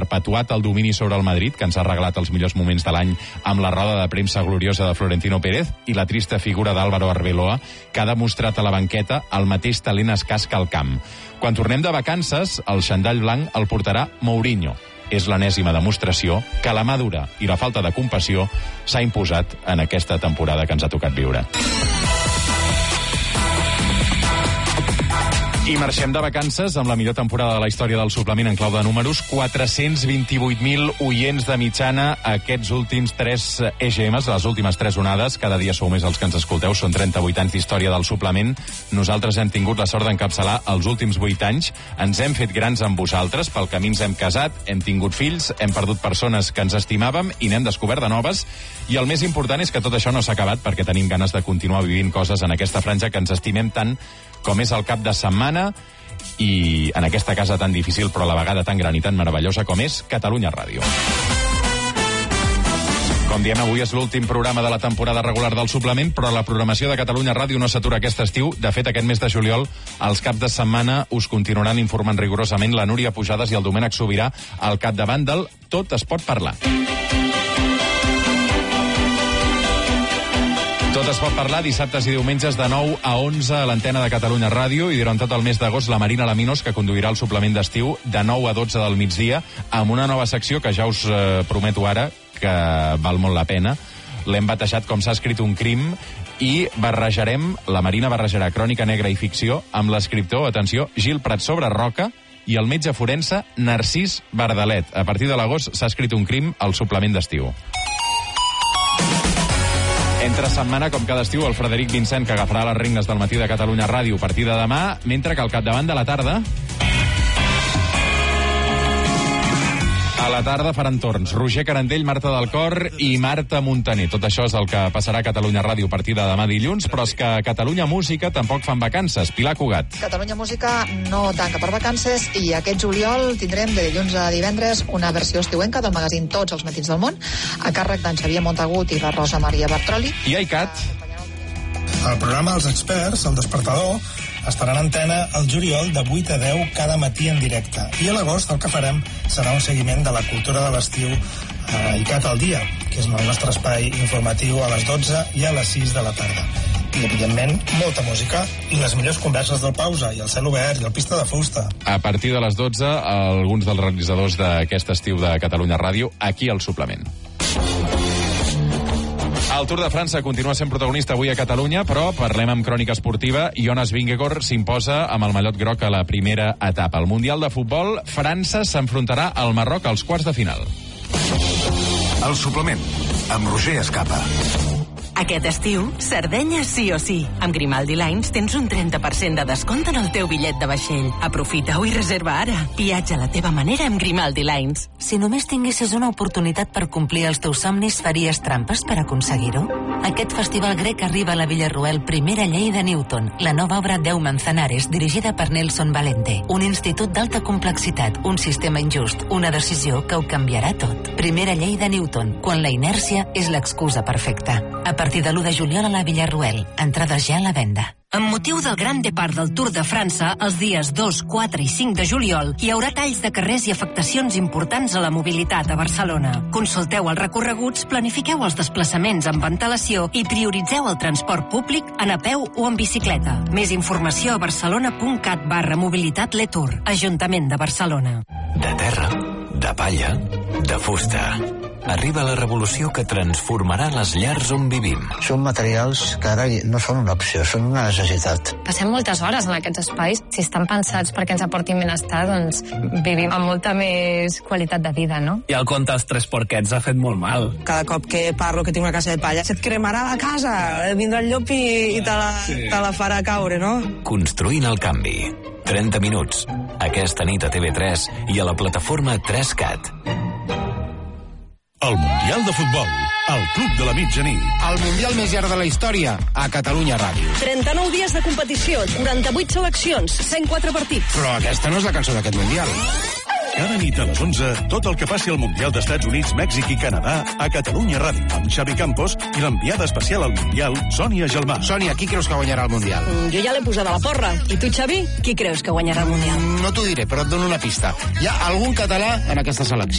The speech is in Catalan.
perpetuat el domini sobre el Madrid, que ens ha regalat els millors moments de l'any amb la roda de premsa gloriosa de Florentino Pérez, i la trista figura d'Álvaro Arbeloa, que ha demostrat a la banqueta el mateix talent escàs que al camp. Quan tornem de vacances, el xandall blanc el portarà Mourinho. És l'enèsima demostració que la mà dura i la falta de compassió s'ha imposat en aquesta temporada que ens ha tocat viure. I marxem de vacances amb la millor temporada de la història del suplement en clau de números. 428.000 oients de mitjana aquests últims 3 EGMs, les últimes 3 onades. Cada dia sou més els que ens escolteu. Són 38 anys d'història del suplement. Nosaltres hem tingut la sort d'encapçalar els últims 8 anys. Ens hem fet grans amb vosaltres. Pel camí ens hem casat, hem tingut fills, hem perdut persones que ens estimàvem i n'hem descobert de noves. I el més important és que tot això no s'ha acabat, perquè tenim ganes de continuar vivint coses en aquesta franja que ens estimem tant com és el cap de setmana i en aquesta casa tan difícil però a la vegada tan gran i tan meravellosa com és Catalunya Ràdio. Com diem, avui és l'últim programa de la temporada regular del suplement, però la programació de Catalunya Ràdio no s'atura aquest estiu. De fet, aquest mes de juliol, els caps de setmana us continuaran informant rigorosament la Núria Pujades i el Domènec Sobirà al capdavant del Tot es pot parlar. Tot es pot parlar dissabtes i diumenges de 9 a 11 a l'antena de Catalunya Ràdio, i durant tot el mes d'agost la Marina Laminos, que conduirà el suplement d'estiu de 9 a 12 del migdia, amb una nova secció que ja us prometo ara que val molt la pena. L'hem batejat com s'ha escrit un crim i la Marina barrejarà crònica negra i ficció amb l'escriptor, atenció, Gil Prat sobre Roca i el metge forense Narcís Bardalet. A partir de l'agost s'ha escrit un crim al suplement d'estiu. Entre setmana, com cada estiu, el Frederic Vincent, que agafarà les regnes del matí de Catalunya Ràdio a partir de demà, mentre que al capdavant de la tarda... A la tarda faran torns Roger Carandell, Marta del Cor i Marta Montaner. Tot això és el que passarà a Catalunya Ràdio a partir de demà dilluns, però és que a Catalunya Música tampoc fan vacances. Pilar Cugat. Catalunya Música no tanca per vacances i aquest juliol tindrem de dilluns a divendres una versió estiuenca del magazín Tots els matins del món, a càrrec d'en Xavier Montagut i la Rosa Maria Bartroli. I ICAT. El programa Els Experts, El Despertador, estarà en antena el juliol de 8 a 10 cada matí en directe. I a l'agost el que farem serà un seguiment de la cultura de l'estiu a ICAT al dia, que és el nostre espai informatiu a les 12 i a les 6 de la tarda. I, evidentment, molta música i les millors converses del Pausa i el Cel Obert i el Pista de Fusta. A partir de les 12, alguns dels realitzadors d'aquest estiu de Catalunya Ràdio, aquí al suplement. El Tour de França continua sent protagonista avui a Catalunya, però parlem amb crònica esportiva. Jonas Vingegaard s'imposa amb el mallot groc a la primera etapa. Al Mundial de Futbol, França s'enfrontarà al Marroc als quarts de final. El suplement, amb Roger Escapa. Aquest estiu, Sardenya sí o sí. Amb Grimaldi Lines tens un 30% de descompte en el teu bitllet de vaixell. Aprofita-ho i reserva ara. Viatja a la teva manera amb Grimaldi Lines. Si només tinguessis una oportunitat per complir els teus somnis, faries trampes per aconseguir-ho? Aquest festival grec arriba a la Villarroel Primera Llei de Newton, la nova obra 10 Manzanares, dirigida per Nelson Valente. Un institut d'alta complexitat, un sistema injust, una decisió que ho canviarà tot. Primera Llei de Newton, quan la inèrcia és l'excusa perfecta. A partir de l'1 de juliol a la Villarroel. Entrades ja a la venda. Amb motiu del Gran Depart del Tour de França, els dies 2, 4 i 5 de juliol, hi haurà talls de carrers i afectacions importants a la mobilitat a Barcelona. Consulteu els recorreguts, planifiqueu els desplaçaments amb antelació i prioritzeu el transport públic en a peu o en bicicleta. Més informació a barcelona.cat/mobilitat-letour. Ajuntament de Barcelona. De terra, de palla, de fusta. Arriba la revolució que transformarà les llars on vivim. Són materials que ara no són una opció, són una necessitat. Passem moltes hores en aquests espais. Si estan pensats perquè ens aportin benestar, doncs vivim amb molta més qualitat de vida, no? I el conte dels 3 porquets ha fet molt mal. Cada cop que parlo que tinc una casa de palla, se't cremarà la casa, vindrà el llop i te la farà caure, no? Construint el canvi. 30 minuts. Aquesta nit a TV3 i a la plataforma 3CAT. El Mundial de Futbol, al Club de la Mitjanit. El Mundial més llarg de la història, a Catalunya Ràdio. 39 dies de competició, 48 seleccions, 104 partits. Però aquesta no és la cançó d'aquest Mundial. Cada nit a les 11, tot el que passi al Mundial d'Estats Units, Mèxic i Canadà a Catalunya Ràdio, amb Xavi Campos i l'enviada especial al Mundial, Sònia Gelmà. Sònia, qui creus que guanyarà el Mundial? Jo ja l'he posada a la porra. I tu, Xavi, qui creus que guanyarà el Mundial? No t'ho diré, però et dono una pista. Hi ha algun català en aquesta selecció.